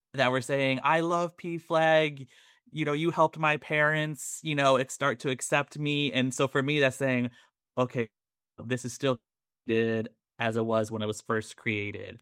that were saying, "I love PFLAG, you helped my parents, start to accept me." And so for me, that's saying, "Okay, this is still good as it was when it was first created."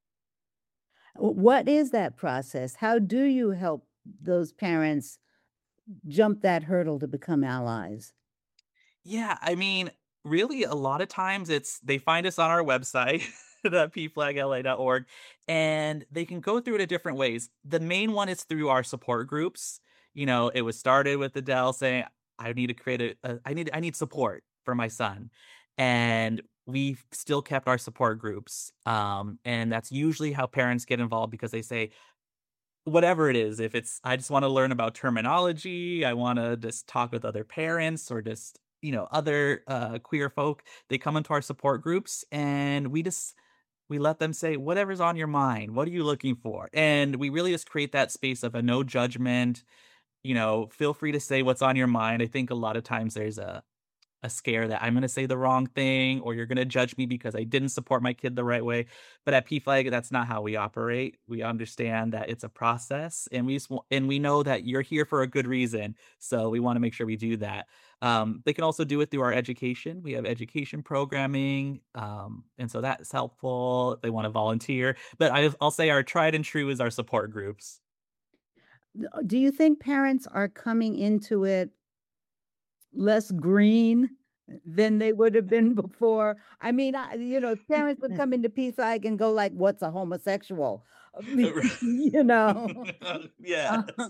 What is that process? How do you help those parents jump that hurdle to become allies? Yeah, I mean, really a lot of times it's they find us on our website, the pflagla.org, and they can go through it in different ways. The main one is through our support groups. It was started with Adele saying, "I need to create I need support for my son." And we've still kept our support groups. And that's usually how parents get involved because they say, whatever it is, if it's I just wanna learn about terminology, I wanna just talk with other parents or just, other, queer folk, they come into our support groups, and we let them say, "Whatever's on your mind, what are you looking for?" And we really just create that space of a no judgment, feel free to say what's on your mind. I think a lot of times there's a scare that I'm gonna say the wrong thing or you're gonna judge me because I didn't support my kid the right way. But at PFLAG, that's not how we operate. We understand that it's a process and and we know that you're here for a good reason. So we want to make sure we do that. They can also do it through our education. We have education programming. And so that's helpful if they want to volunteer. But I'll say our tried and true is our support groups. Do you think parents are coming into it less green than they would have been before? I mean, parents would come into peace I and go like, "What's a homosexual?" I mean, you know? Uh, Yes.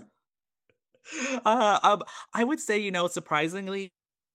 I would say, surprisingly,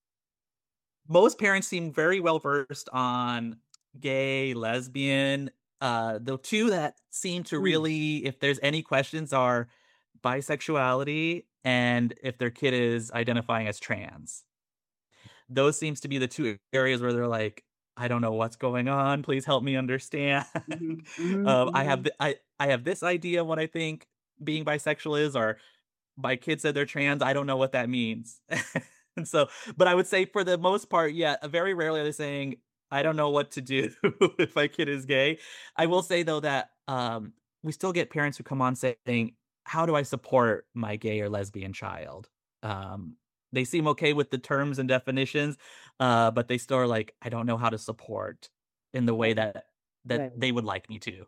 most parents seem very well versed on gay, lesbian. The two that seem to mm, really, if there's any questions, are bisexuality and if their kid is identifying as trans. Those seems to be the two areas where they're like, "I don't know what's going on. Please help me understand." mhm, mhm, mhm. I have this idea what I think being bisexual is, or my kid said they're trans, I don't know what that means. And so but I would say for the most part, yeah, very rarely are they saying, "I don't know what to do if my kid is gay." I will say though that, we still get parents who come on saying, "How do I support my gay or lesbian child?" Um, they seem okay with the terms and definitions, but they still are like, "I don't know how to support in the way Right, that right. they would like me to."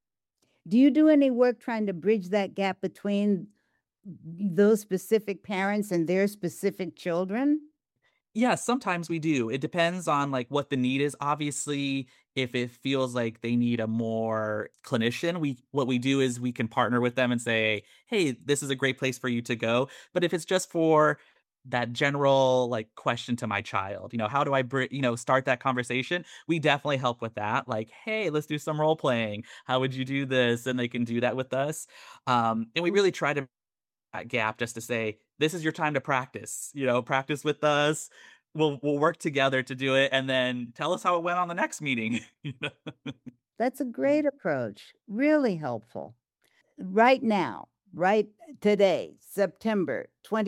Do you do any work trying to bridge that gap between those specific parents and their specific children? Yeah, sometimes we do. It depends on like what the need is. Obviously, if it feels like they need a more clinician, we what we do is we can partner with them and say, "Hey, this is a great place for you to go." But if it's just for that general like question to my child, how do I start that conversation? We definitely help with that. Like, "Hey, let's do some role playing. How would you do this?" And they can do that with us. And we really try to that gap just to say, "This is your time to practice, practice with us. We'll work together to do it, and then tell us how it went on the next meeting." You know? That's a great approach, really helpful. Right now, right today, September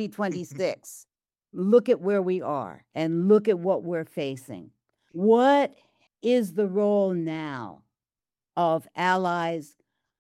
2026, look at where we are and look at what we're facing. What is the role now of allies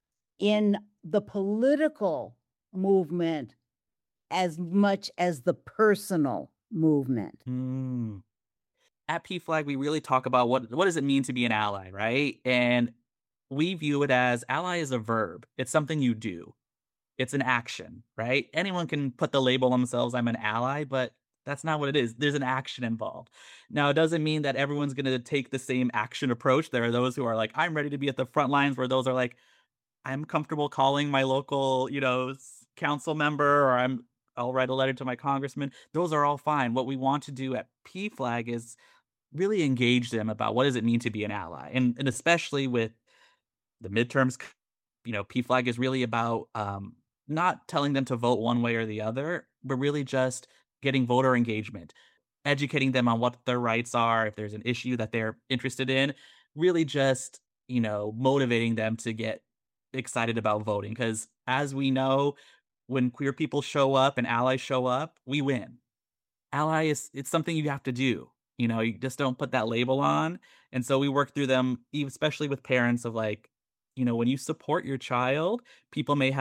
in the political movement as much as the personal movement? Mm. At PFLAG, we really talk about what does it mean to be an ally, right? And we view it as ally is a verb. It's something you do. It's an action, right? Anyone can put the label on themselves, "I'm an ally," but that's not what it is. There's an action involved. Now, it doesn't mean that everyone's gonna take the same action approach. There are those who are like, "I'm ready to be at the front lines," where those are like, "I'm comfortable calling my local, council member, or I'll write a letter to my congressman." Those are all fine. What we want to do at PFLAG is really engage them about what does it mean to be an ally, and especially with the midterms. PFLAG is really about, not telling them to vote one way or the other, but really just getting voter engagement, educating them on what their rights are, if there's an issue that they're interested in, really just, motivating them to get excited about voting. Because as we know, when queer people show up and allies show up, we win. Ally is it's something you have to do. You just don't put that label on. And so we work through them, especially with parents of like, when you support your child, people may have